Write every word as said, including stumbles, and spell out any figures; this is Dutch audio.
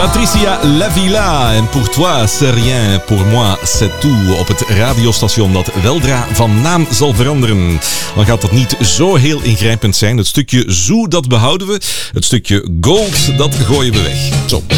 Patricia Lavilla en Pour toi c'est rien, pour moi c'est tout op het radiostation dat weldra van naam zal veranderen. Dan gaat dat niet zo heel ingrijpend zijn. Het stukje Zoo dat behouden we, het stukje Gold dat gooien we weg. Zo.